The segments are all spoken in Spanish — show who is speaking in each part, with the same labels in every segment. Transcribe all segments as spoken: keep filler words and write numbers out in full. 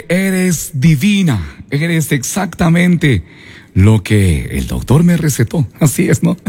Speaker 1: Eres divina, eres exactamente lo que el doctor me recetó. Así es, ¿no?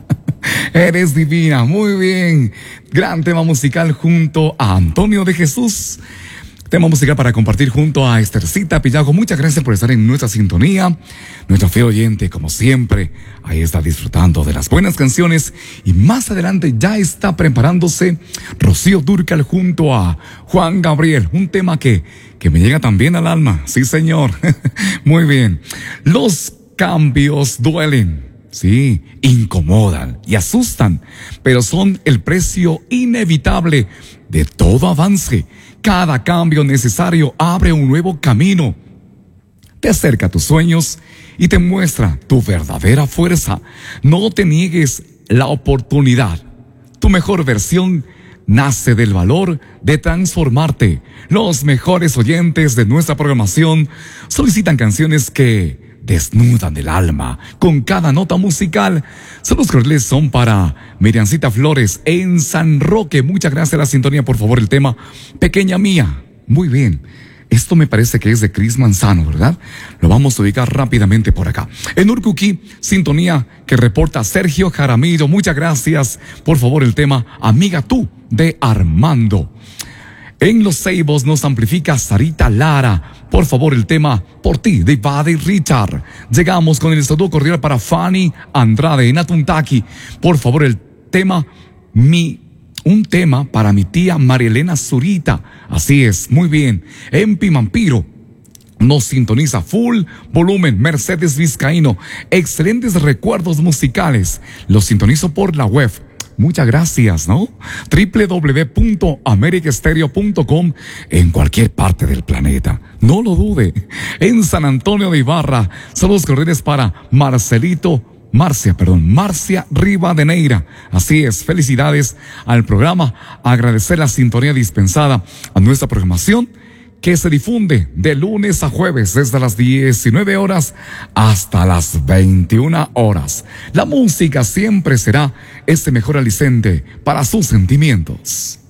Speaker 1: Eres divina, muy bien. Gran tema musical junto a Antonio de Jesús. Tema musical para compartir junto a Esthercita Pillajo. Muchas gracias por estar en nuestra sintonía. Nuestro fiel oyente, como siempre, ahí está disfrutando de las buenas canciones. Y más adelante ya está preparándose Rocío Dúrcal junto a Juan Gabriel. Un tema que, que me llega también al alma. Sí, señor. Muy bien. Los cambios duelen. Sí, incomodan y asustan, pero son el precio inevitable de todo avance. Cada cambio necesario abre un nuevo camino, te acerca a tus sueños y te muestra tu verdadera fuerza. No te niegues la oportunidad. Tu mejor versión nace del valor de transformarte. Los mejores oyentes de nuestra programación solicitan canciones que desnudan el alma con cada nota musical. Saludos cordiales son para Miriancita Flores en San Roque. Muchas gracias a la sintonía. Por favor, el tema Pequeña Mía. Muy bien. Esto me parece que es de Cris Manzano, ¿verdad? Lo vamos a ubicar rápidamente por acá. En Urcuquí, sintonía que reporta Sergio Jaramillo. Muchas gracias. Por favor, el tema Amiga Tú de Armando. En Los Ceibos nos amplifica Sarita Lara. Por favor, el tema Por Ti de Buddy Richard. Llegamos con el saludo cordial para Fanny Andrade en Atuntaqui. Por favor, el tema Mi... Un tema para mi tía Marielena Zurita. Así es, muy bien. En Pimampiro nos sintoniza full volumen Mercedes Vizcaíno. Excelentes recuerdos musicales. Los sintonizo por la web. Muchas gracias, ¿no? doble u doble u doble u punto america stereo punto com en cualquier parte del planeta. No lo dude. En San Antonio de Ibarra, saludos cordiales para Marcelito Marcia, perdón, Marcia Rivadeneira. Así es, felicidades al programa. Agradecer la sintonía dispensada a nuestra programación que se difunde de lunes a jueves desde las diecinueve horas hasta las veintiuna horas. La música siempre será ese mejor aliciente para sus sentimientos.